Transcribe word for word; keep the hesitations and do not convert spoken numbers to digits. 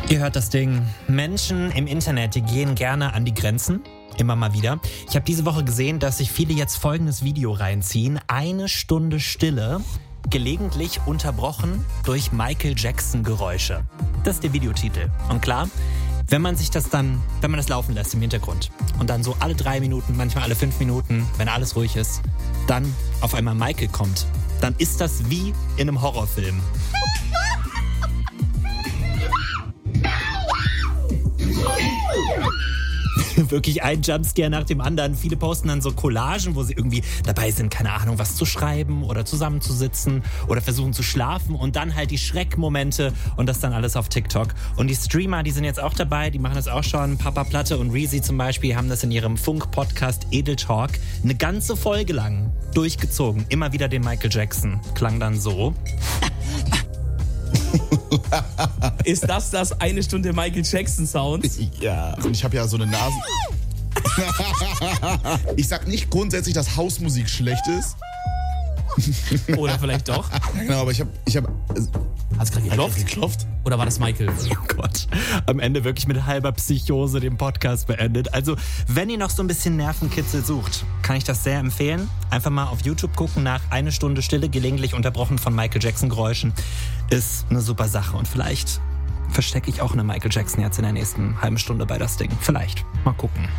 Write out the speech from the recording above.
Ihr hört das Ding. Menschen im Internet, die gehen gerne an die Grenzen. Immer mal wieder. Ich habe diese Woche gesehen, dass sich viele jetzt folgendes Video reinziehen. Eine Stunde Stille, gelegentlich unterbrochen durch Michael Jackson Geräusche. Das ist der Videotitel. Und klar, wenn man sich das dann, wenn man das laufen lässt im Hintergrund und dann so alle drei Minuten, manchmal alle fünf Minuten, wenn alles ruhig ist, dann auf einmal Michael kommt, dann ist das wie in einem Horrorfilm. Wirklich ein Jumpscare nach dem anderen. Viele posten dann so Collagen, wo sie irgendwie dabei sind, keine Ahnung, was zu schreiben oder zusammenzusitzen oder versuchen zu schlafen und dann halt die Schreckmomente und das dann alles auf TikTok. Und die Streamer, die sind jetzt auch dabei, die machen das auch schon. Papa Platte und Reezy zum Beispiel haben das in ihrem Funk-Podcast Edel Talk eine ganze Folge lang durchgezogen. Immer wieder den Michael Jackson. Klang dann so. Ist das das eine Stunde Michael Jackson Sound? Ja. Und ich habe ja so eine Nase. Ich sag nicht grundsätzlich, dass Hausmusik schlecht ist. Oder vielleicht doch? Ja, genau, aber ich habe... Ich hab, Hat's gerade geklopft? geklopft? Oder war das Michael? Oh Gott, am Ende wirklich mit halber Psychose den Podcast beendet. Also, wenn ihr noch so ein bisschen Nervenkitzel sucht, kann ich das sehr empfehlen. Einfach mal auf YouTube gucken nach eine Stunde Stille, gelegentlich unterbrochen von Michael Jackson Geräuschen. Ist eine super Sache und vielleicht verstecke ich auch eine Michael Jackson jetzt in der nächsten halben Stunde bei das Ding. Vielleicht. Mal gucken.